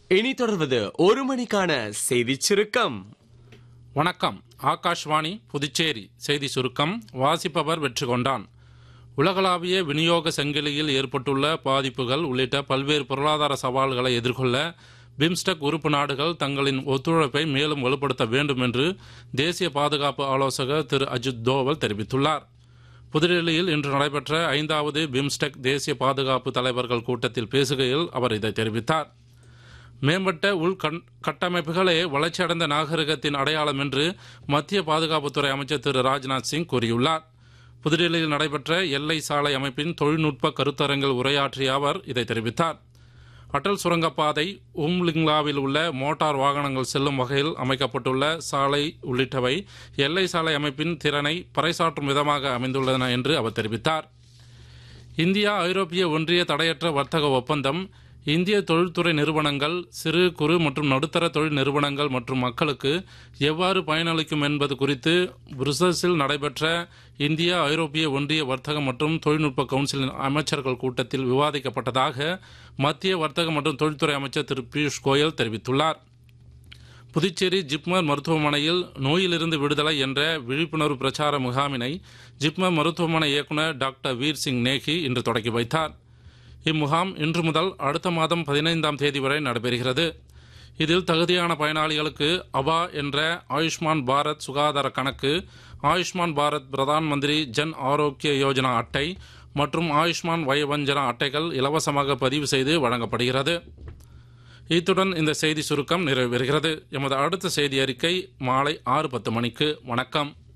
இனி தொடர்வது ஒரு மணிக்கான செய்தி சுருக்கம். வணக்கம். ஆகாஷ்வாணி புதுச்சேரி செய்தி சுருக்கம் வாசிப்பவர் வெற்றி கொண்டான். உலகளாவிய விநியோக சங்கிலியில் ஏற்பட்டுள்ள பாதிப்புகள் உள்ளிட்ட பல்வேறு பொருளாதார சவால்களை எதிர்கொள்ள பிம்ஸ்டெக் உறுப்பு நாடுகள் தங்களின் ஒத்துழைப்பை மேலும் வலுப்படுத்த வேண்டும் என்று தேசிய பாதுகாப்பு ஆலோசகர் திரு அஜித் தோவல் தெரிவித்துள்ளார். புதுடெல்லியில் இன்று நடைபெற்ற 5வது பிம்ஸ்டெக் தேசிய பாதுகாப்பு தலைவர்கள் கூட்டத்தில் பேசுகையில் அவர் இதை தெரிவித்தார். மேம்பட்ட கட்டமைப்புகளே வளர்ச்சியடைந்த நாகரிகத்தின் அடையாளம் என்று மத்திய பாதுகாப்புத்துறை அமைச்சர் திரு ராஜ்நாத் சிங் கூறியுள்ளார். புதுடெல்லியில் நடைபெற்ற எல்லை சாலை அமைப்பின் தொழில்நுட்ப கருத்தரங்கில் உரையாற்றிய அவர் இதை தெரிவித்தார். அடல் சுரங்கப்பாதை, உம்லிங்லாவில் உள்ள மோட்டார் வாகனங்கள் செல்லும் வகையில் அமைக்கப்பட்டுள்ள சாலை உள்ளிட்டவை எல்லை சாலை அமைப்பின் திறனை பறைசாற்றும் விதமாக அமைந்துள்ளன என்று அவர் தெரிவித்தார். இந்தியா ஐரோப்பிய ஒன்றிய தடையற்ற வர்த்தக ஒப்பந்தம் இந்திய தொழில்துறை நிறுவனங்கள், சிறு குறு மற்றும் நடுத்தர தொழில் நிறுவனங்கள் மற்றும் மக்களுக்கு எவ்வாறு பயனளிக்கும் என்பது குறித்து புருசல்ஸில் நடைபெற்ற இந்தியா ஐரோப்பிய ஒன்றிய வர்த்தக மற்றும் தொழில்நுட்ப கவுன்சிலின் அமைச்சர்கள் கூட்டத்தில் விவாதிக்கப்பட்டதாக மத்திய வர்த்தக மற்றும் தொழில்துறை அமைச்சர் திரு பியூஷ் கோயல் தெரிவித்துள்ளார். புதுச்சேரி ஜிப்மர் மருத்துவமனையில் நோயிலிருந்து விடுதலை என்ற விழிப்புணர்வு பிரச்சார முகாமினை ஜிப்மர் மருத்துவமனை இயக்குநர் டாக்டர் வீர் சிங் நேகி இன்று தொடங்கி வைத்தார். இம்முகாம் இன்று முதல் அடுத்த மாதம் 15ஆம் தேதி வரை நடைபெறுகிறது. இதில் தகுதியான பயனாளிகளுக்கு அபா என்ற ஆயுஷ்மான் பாரத் சுகாதார கணக்கு, ஆயுஷ்மான் பாரத் பிரதான் மந்திரி ஜன் ஆரோக்கிய யோஜனா அட்டை மற்றும் ஆயுஷ்மான் வயவஞ்சனா அட்டைகள் இலவசமாக பதிவு செய்து வழங்கப்படுகிறது. இத்துடன் இந்த செய்தி சுருக்கம் நிறைவு பெறுகிறது. எமது அடுத்த செய்தி அறிக்கை மாலை 6:10 மணிக்கு. வணக்கம்.